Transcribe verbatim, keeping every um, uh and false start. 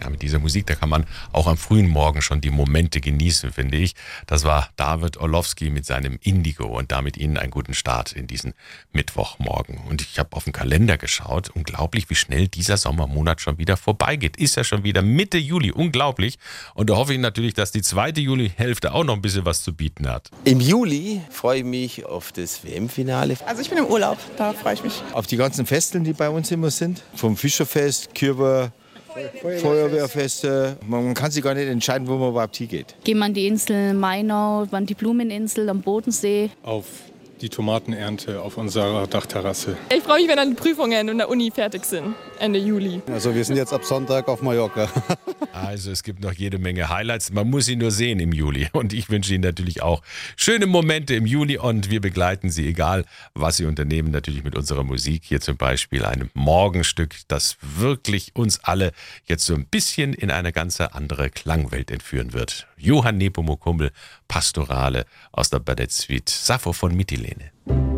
Ja, mit dieser Musik, da kann man auch am frühen Morgen schon die Momente genießen, finde ich. Das war David Orlowski mit seinem Indigo und damit Ihnen einen guten Start in diesen Mittwochmorgen. Und ich habe auf den Kalender geschaut. Unglaublich, wie schnell dieser Sommermonat schon wieder vorbeigeht. Ist ja schon wieder Mitte Juli. Unglaublich. Und da hoffe ich natürlich, dass die zweite Julihälfte auch noch ein bisschen was zu bieten hat. Im Juli freue ich mich auf das W M-Finale. Also ich bin im Urlaub, da freue ich mich. Auf die ganzen Festeln, die bei uns immer sind. Vom Fischerfest, Kürber, Feuerwehrfeste. Man kann sich gar nicht entscheiden, wo man überhaupt hingeht. Gehen wir an die Insel Mainau, an die Blumeninsel am Bodensee. Auf die Tomatenernte auf unserer Dachterrasse. Ich freue mich, wenn dann die Prüfungen in der Uni fertig sind, Ende Juli. Also wir sind jetzt ab Sonntag auf Mallorca. Also es gibt noch jede Menge Highlights. Man muss sie nur sehen im Juli. Und ich wünsche Ihnen natürlich auch schöne Momente im Juli. Und wir begleiten Sie, egal was Sie unternehmen, natürlich mit unserer Musik. Hier zum Beispiel einem Morgenstück, das wirklich uns alle jetzt so ein bisschen in eine ganz andere Klangwelt entführen wird. Johann Nepomuk Hummel, Pastorale aus der Ballettsuite Sappho von Mytilene.